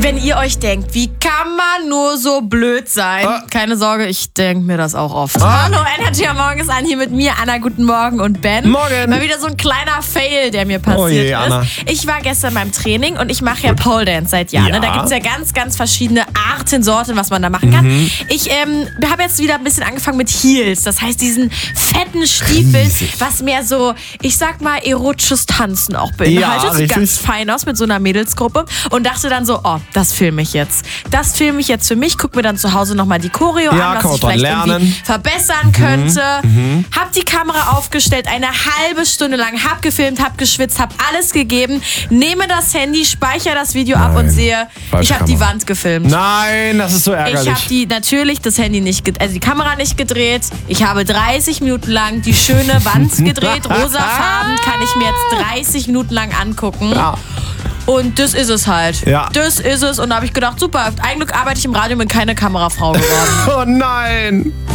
Wenn ihr euch denkt, wie kann man nur so blöd sein? Keine Sorge, ich denke mir das auch oft. Hallo, Energy am Morgen ist an, hier mit mir, Anna, guten Morgen und Ben. Morgen. Mal wieder so ein kleiner Fail, der mir passiert ist. Anna. Ich war gestern beim Training und ich mache ja Pole Dance seit Jahren. Ja. Da gibt es ja ganz, ganz verschiedene Arten, Sorten, was man da machen kann. Ich habe jetzt wieder ein bisschen angefangen mit Heels. Das heißt, diesen fetten Stiefel, was mehr so, ich sag mal, erotisches Tanzen auch beinhaltet. Ja, Sieht ganz richtig. fein aus mit so einer Mädelsgruppe. Und dachte dann so, das filme ich jetzt. Das filme ich jetzt für mich. Guck mir dann zu Hause nochmal die Choreo Ja, an, kann was ich man vielleicht dran irgendwie lernen. verbessern könnte. Hab die Kamera aufgestellt, eine halbe Stunde lang, hab gefilmt, hab geschwitzt, hab alles gegeben, nehme das Handy, speichere das Video ab und sehe, falsche ich habe die Kamera. Wand gefilmt. Nein, das ist so ärgerlich. Ich habe natürlich das Handy nicht, die Kamera nicht gedreht. Ich habe 30 Minuten lang die schöne Wand gedreht, rosafarben, kann ich mir jetzt 30 Minuten lang angucken. Ja. Und das ist es halt. Ja. Das ist es. Und da habe ich gedacht, super, ein Glück arbeite ich im Radio, bin keine Kamerafrau geworden. Oh nein.